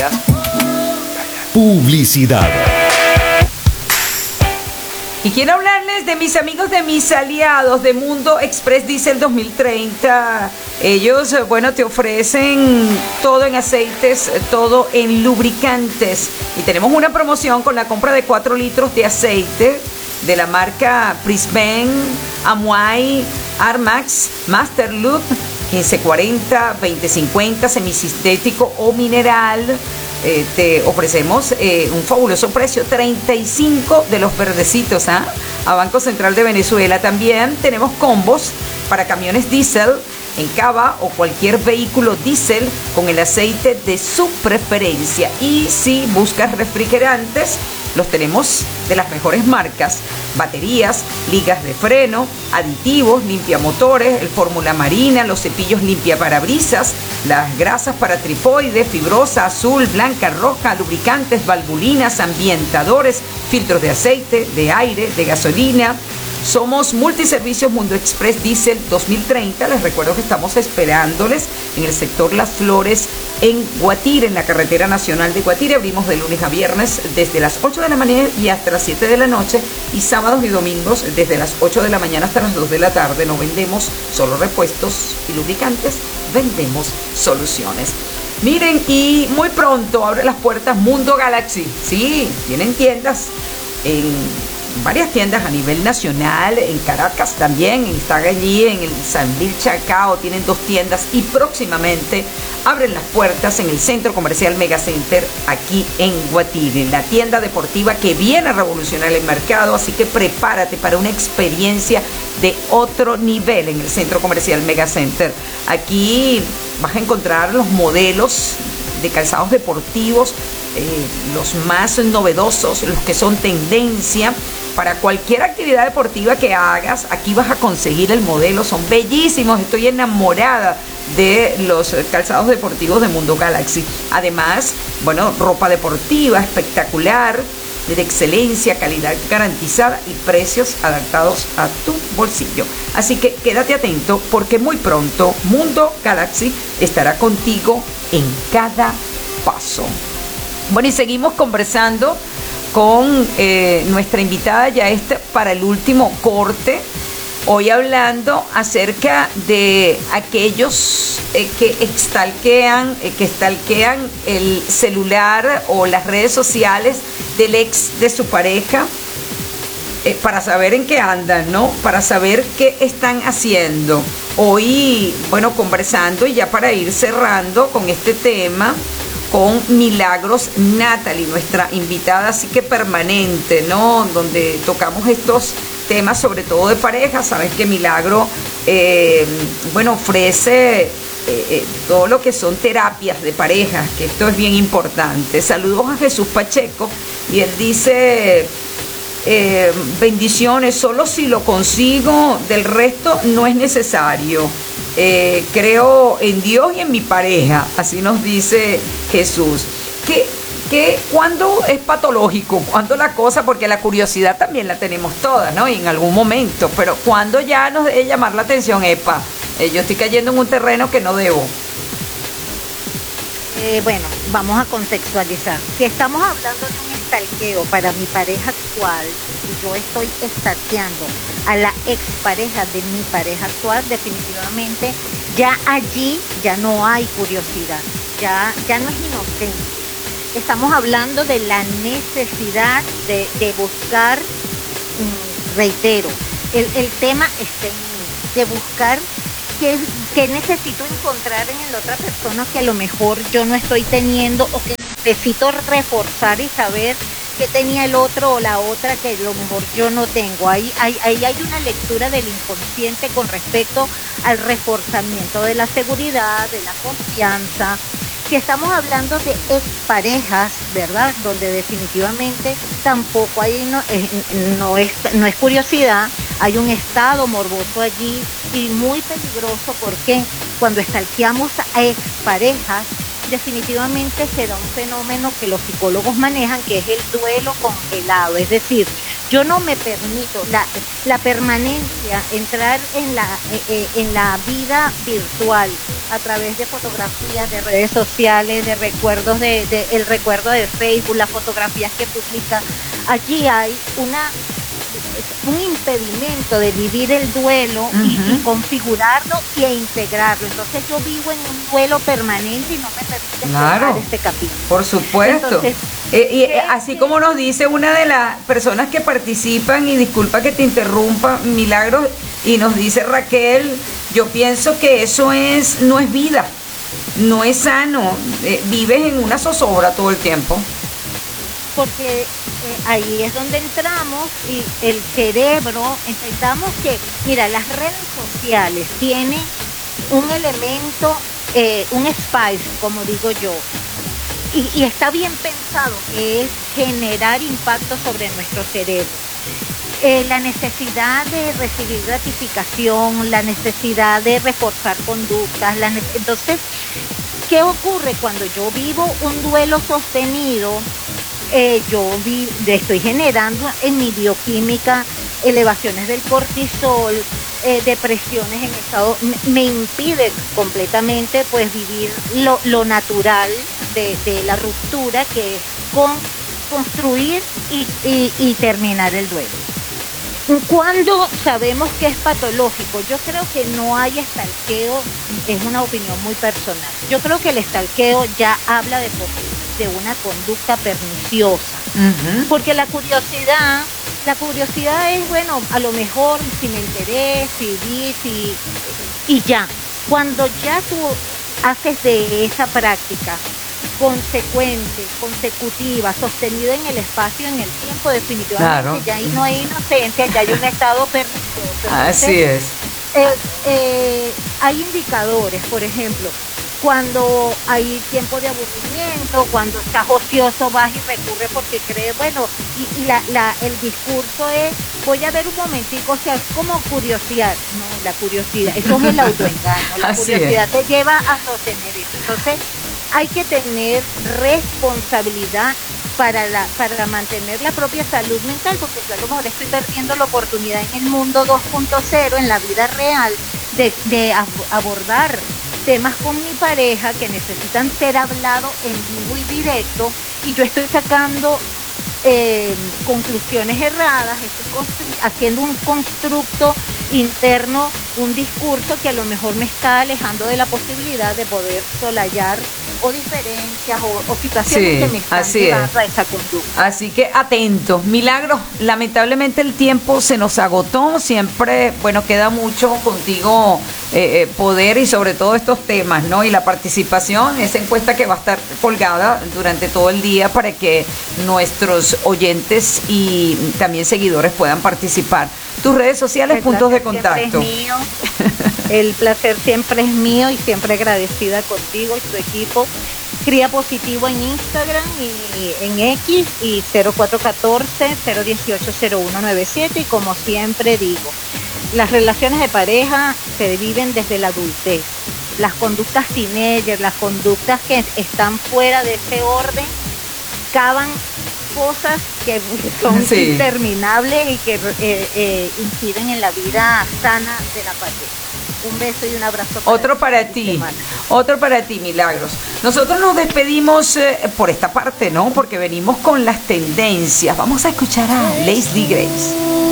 Publicidad. Y quiero hablarles de mis amigos, de mis aliados de Mundo Express Diesel 2030. Ellos, bueno, te ofrecen todo en aceites, todo en lubricantes. Y tenemos una promoción con la compra de 4 litros de aceite de la marca Prisben, Amuay, Armax, Masterloop, 1540, 2050, semisintético o mineral. Te ofrecemos un fabuloso precio, 35 de los verdecitos, a Banco Central de Venezuela. También tenemos combos para camiones diésel en Cava o cualquier vehículo diésel con el aceite de su preferencia. Y si buscas refrigerantes, los tenemos de las mejores marcas: baterías, ligas de freno, aditivos, limpiamotores, el fórmula marina, los cepillos limpiaparabrisas, las grasas para tripoide, fibrosa, azul, blanca, roja, lubricantes, valvulinas, ambientadores, filtros de aceite, de aire, de gasolina. Somos Multiservicios Mundo Express Diesel 2030. Les recuerdo que estamos esperándoles en el sector Las Flores, en Guatire, en la carretera nacional de Guatire. Abrimos de lunes a viernes desde las 8 de la mañana y hasta las 7 de la noche, y sábados y domingos desde las 8 de la mañana hasta las 2 de la tarde. No vendemos solo repuestos y lubricantes, vendemos soluciones. Miren, y muy pronto abre las puertas Mundo Galaxy. Sí, tienen tiendas varias tiendas a nivel nacional, en Caracas también, están allí en el Sambil Chacao, tienen 2 tiendas, y próximamente abren las puertas en el Centro Comercial Megacenter aquí en Guatire, la tienda deportiva que viene a revolucionar el mercado. Así que prepárate para una experiencia de otro nivel en el Centro Comercial Megacenter. Aquí vas a encontrar los modelos de calzados deportivos, los más novedosos, los que son tendencia para cualquier actividad deportiva que hagas. Aquí vas a conseguir el modelo, son bellísimos. Estoy enamorada de los calzados deportivos de Mundo Galaxy. Además, bueno, ropa deportiva espectacular, de excelencia, calidad garantizada y precios adaptados a tu bolsillo. Así que quédate atento, porque muy pronto Mundo Galaxy estará contigo en cada paso. Bueno, y seguimos conversando con nuestra invitada ya para el último corte. Hoy hablando acerca de aquellos que stalkean el celular o las redes sociales del ex de su pareja, para saber en qué andan, ¿no? Para saber qué están haciendo. Hoy, bueno, conversando, y ya para ir cerrando con este tema, con Milagros Natalie, nuestra invitada así que permanente, ¿no? Donde tocamos estos temas, sobre todo de pareja. Sabes que Milagro, bueno, ofrece todo lo que son terapias de pareja, que esto es bien importante. Saludos a Jesús Pacheco, y él dice: bendiciones, solo si lo consigo, del resto no es necesario. Creo en Dios y en mi pareja, así nos dice Jesús. ¿Cuándo es patológico? ¿Cuándo la cosa? Porque la curiosidad también la tenemos todas, ¿no? Y en algún momento, pero ¿cuándo ya nos debe llamar la atención? Yo estoy cayendo en un terreno que no debo. Bueno, vamos a contextualizar. Si estamos hablando de un stalkeo para mi pareja actual, y yo estoy stalkeando a la expareja de mi pareja actual, definitivamente ya allí ya no hay curiosidad, ya no es inocente. Estamos hablando de la necesidad de buscar, reitero, el tema está en mí, de buscar que necesito encontrar en la otra persona que a lo mejor yo no estoy teniendo, o que necesito reforzar y saber que tenía el otro o la otra que a lo mejor yo no tengo. Ahí hay una lectura del inconsciente con respecto al reforzamiento de la seguridad, de la confianza. Si estamos hablando de exparejas, ¿verdad? Donde definitivamente tampoco hay, no es curiosidad, hay un estado morboso allí y muy peligroso, porque cuando stalkeamos a exparejas, definitivamente se da un fenómeno que los psicólogos manejan, que es el duelo congelado. Es decir, yo no me permito la permanencia, entrar en la vida virtual a través de fotografías, de redes sociales, de recuerdos, el recuerdo de Facebook, las fotografías que publica. Allí hay un impedimento de vivir el duelo y configurarlo e integrarlo. Entonces yo vivo en un duelo permanente y no me permite cerrar este capítulo. Por supuesto. Entonces, así como nos dice una de las personas que participan, y disculpa que te interrumpa, Milagros, y nos dice Raquel, yo pienso que eso no es vida, no es sano, vives en una zozobra todo el tiempo. Porque ahí es donde entramos y el cerebro, entendamos que, mira, las redes sociales tienen un elemento, un spice, como digo yo, y está bien pensado, que es generar impacto sobre nuestro cerebro. La necesidad de recibir gratificación, la necesidad de reforzar conductas, entonces, ¿qué ocurre cuando yo vivo un duelo sostenido? Estoy generando en mi bioquímica elevaciones del cortisol, depresiones en estado, me impide completamente pues vivir lo natural de la ruptura, que es construir y terminar el duelo. Cuando sabemos que es patológico, yo creo que no hay stalkeo, es una opinión muy personal. Yo creo que el stalkeo ya habla de una conducta perniciosa, porque la curiosidad es, bueno, a lo mejor si me enteré, si vi, y ya. Cuando ya tú haces de esa práctica consecuente, consecutiva, sostenida en el espacio, en el tiempo, definitivamente ya ahí no hay inocencia, ya hay un estado pernicioso. Así es. Hay indicadores, por ejemplo, cuando hay tiempo de aburrimiento, cuando estás ocioso, vas y recurres porque crees, bueno, y el discurso es, voy a ver un momentico, o sea, es como curiosidad. No, la curiosidad, eso es el autoengaño, la curiosidad te lleva a sostener eso. Entonces, hay que tener responsabilidad para mantener la propia salud mental, porque yo a lo mejor estoy perdiendo la oportunidad en el mundo 2.0, en la vida real, de abordar temas con mi pareja que necesitan ser hablados en vivo y directo, y yo estoy sacando conclusiones erradas, estoy haciendo un constructo interno, un discurso que a lo mejor me está alejando de la posibilidad de poder solayar o diferencias o situaciones que me están llevando a esa conducta. Así que atentos. Milagros, lamentablemente el tiempo se nos agotó. Siempre, bueno, queda mucho contigo poder, y sobre todo estos temas, ¿no? Y la participación, esa encuesta que va a estar colgada durante todo el día para que nuestros oyentes y también seguidores puedan participar. Tus redes sociales, puntos de contacto. El placer siempre es mío y siempre agradecida contigo y tu equipo. Cría Positivo en Instagram y en X, y 0414-018-0197. Y como siempre digo, las relaciones de pareja se viven desde la adultez. Las conductas teenager, las conductas que están fuera de ese orden, cavan cosas que son interminables y que inciden en la vida sana de la pareja. Un beso y un abrazo. Otro para ti, Milagros. Nosotros nos despedimos por esta parte, ¿no? Porque venimos con las tendencias. Vamos a escuchar a Leslie Grace.